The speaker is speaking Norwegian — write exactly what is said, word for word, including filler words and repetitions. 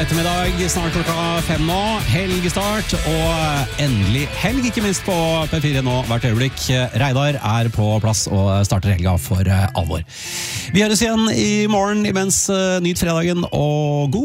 Ettermiddag, snart klokka fem nå, helgestart og endelig helg, ikke minst på P fire nå hvert øyeblikk. Reidar er på plass og starter helga for alvor. Vi høres igjen i morgen imens nyt fredagen og god